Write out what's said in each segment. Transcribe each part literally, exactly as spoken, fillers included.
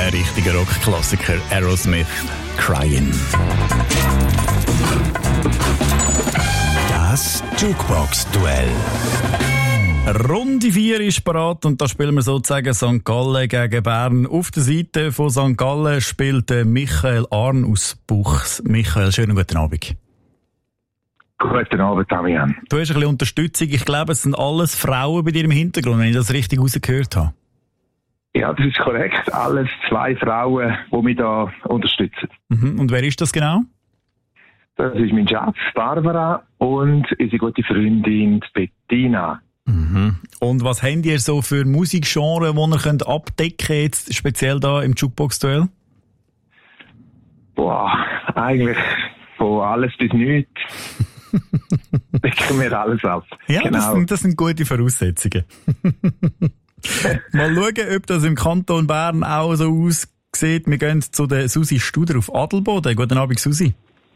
Ein richtiger Rockklassiker, Aerosmith, Crying. Das Jukebox-Duell. Runde vier ist parat und da spielen wir sozusagen Sankt Gallen gegen Bern. Auf der Seite von Sankt Gallen spielt Michael Arn aus Buchs. Michael, schönen guten Abend. Guten Abend, Damian. Du hast ein bisschen Unterstützung. Ich glaube, es sind alles Frauen bei dir im Hintergrund, wenn ich das richtig rausgehört habe. Ja, das ist korrekt. Alles zwei Frauen, die mich da unterstützen. Mhm. Und wer ist das genau? Das ist mein Schatz, Barbara, und unsere gute Freundin Bettina. Mhm. Und was habt ihr so für Musikgenre, die ihr könnt abdecken könnt, jetzt speziell da im Jukebox-Duell? Boah, eigentlich von alles bis nichts. Decken wir alles ab. Ja, genau. das, sind, das sind gute Voraussetzungen. Mal schauen, ob das im Kanton Bern auch so aussieht. Wir gehen zu der Susi Studer auf Adelboden. Guten Abend, Susi.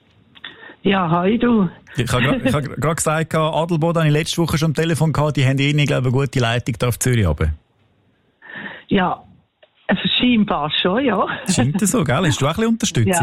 Ja, hi du. Ich habe gerade gesagt, Adelboden habe ich letzte Woche schon am Telefon gehabt, die haben eh nicht, glaube ich, eine gute Leitung da auf Zürich runter. Ja, scheinbar schon, ja. Scheint das so, gell? Hast du auch ein bisschen Unterstützung?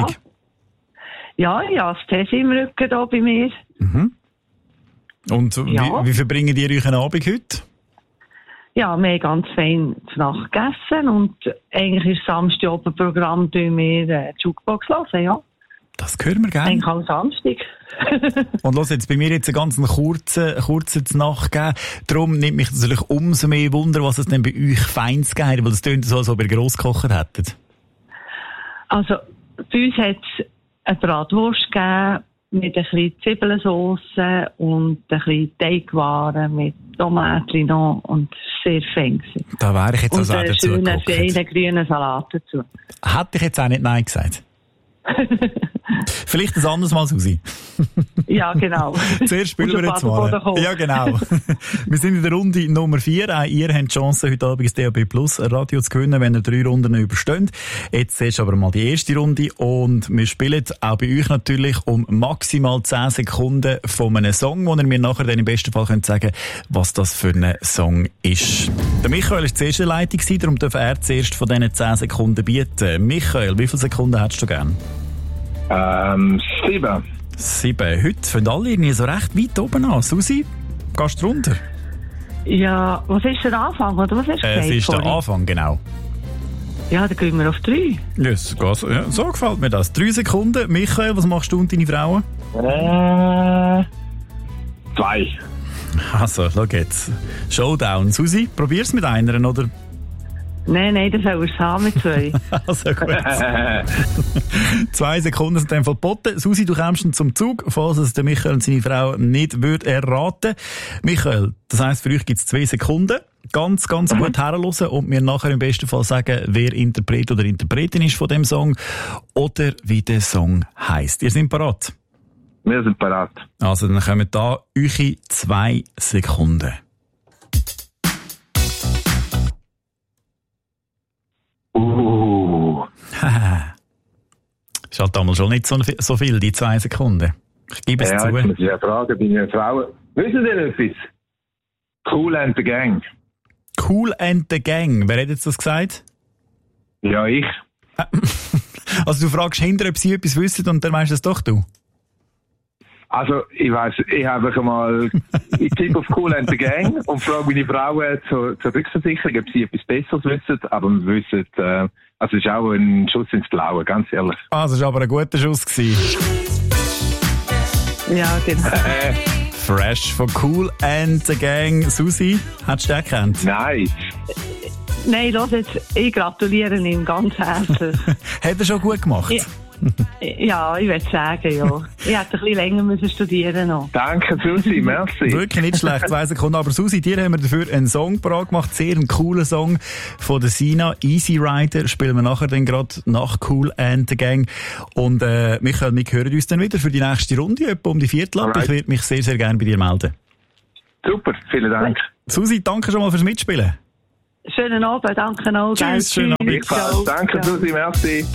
Ja, ja, ja, das Tess im Rücken da bei mir. Mhm. Und ja. wie, wie verbringen ihr euch einen Abend heute? Ja, wir haben ganz fein zu Nacht gegessen und eigentlich ist Samstag oben Programm, tun wir äh, die Jukebox hören, ja. Das hören wir gerne. Eigentlich auch Samstag. Und los, jetzt bei mir jetzt einen ganz kurzen, kurzen Nacht gegeben. Darum nimmt mich natürlich umso mehr Wunder, was es denn bei euch Feins gegeben hat, weil das tönt so, als ob ihr gross gekocht hättet. Also, bei uns hat es eine Bratwurst gegeben mit ein bisschen Zwiebelsauce und ein bisschen Teigwaren mit Tomaten noch und sehr fein. Da wäre ich jetzt also auch dazu gekocht. Und einen schönen, gekocht. grünen Salat dazu. Hätte ich jetzt auch nicht Nein gesagt. Vielleicht ein anderes Mal, Susi. Ja, genau. Zuerst spielen wir jetzt mal. Ja, genau. Wir sind in der Runde Nummer vier. Auch ihr habt die Chance, heute Abend das D A B Plus Radio zu gewinnen, wenn ihr drei Runden übersteht. Jetzt ist aber mal die erste Runde und wir spielen auch bei euch natürlich um maximal zehn Sekunden von einem Song, wo ihr mir nachher dann im besten Fall könnt sagen, was das für ein Song ist. Der Michael war zuerst in der Leitung, darum darf er zuerst von diesen zehn Sekunden bieten. Michael, wie viele Sekunden hättest du gern? Ähm, sieben. Sieben. Heute fangen alle irgendwie so recht weit oben an. Susi, gehst du runter? Ja, was ist der Anfang, oder was hast du äh, gesagt? Es ist vorhin? der Anfang, genau. Ja, dann gehen wir auf drei. Yes, ja, so gefällt mir das. Drei Sekunden. Michael, was machst du und deine Frauen? Äh, zwei. Also, schau jetzt. Showdown. Susi, probier's mit einer, oder? Nein, nein, das soll er haben mit zwei. Also gut. Zwei Sekunden sind dann verboten. Susi, du kommst dann zum Zug, falls es der Michael und seine Frau nicht würde erraten. Michael, das heisst, für euch gibt es zwei Sekunden. Ganz, ganz mhm. gut herhören und mir nachher im besten Fall sagen, wer Interpret oder Interpretin ist von dem Song oder wie der Song heisst. Ihr seid parat? Wir sind parat. Also, dann kommen da eure zwei Sekunden. Uh. Ist halt damals schon nicht so, so viel, die zwei Sekunden. Ich gebe es ja, zu. Jetzt muss ich ja fragen, deine Frauen. Wissen Sie etwas? Kool and the Gang. Kool and the Gang. Wer hat jetzt das gesagt? Ja, ich. Also du fragst hinterher, ob sie etwas wissen und dann weißt du es doch du? Also, ich weiss, ich habe einmal, ich tippe auf Kool and the Gang und frage meine Frauen zur, zur Rückversicherung, ob sie etwas Besseres wissen, aber wir wissen, äh, also es ist auch ein Schuss ins Blaue, ganz ehrlich. Ah, das war aber ein guter Schuss gewesen. Ja, genau. Äh, Fresh von Kool and the Gang. Susi, hättest du den gekannt? Nein. Nein, los jetzt, ich gratuliere ihm ganz herzlich. Hat er schon gut gemacht? Ja. Ja, ich würde sagen, ja. Ich hätte ein bisschen länger müssen studieren noch. Danke, Susi, merci. Wirklich nicht schlecht, zwei Sekunden. Aber Susi, dir haben wir dafür einen Song parat gemacht. Sehr einen coolen Song von der Sina. Easy Rider spielen wir nachher dann gerade nach Kool and the Gang. Und äh, Michael, wir hören uns dann wieder für die nächste Runde, etwa um die Viertel ab. Ich würde mich sehr, sehr gerne bei dir melden. Super, vielen Dank. Susi, danke schon mal fürs Mitspielen. Schönen Abend, danke auch. Tschüss, schönen Abend. Danke, Susi, merci.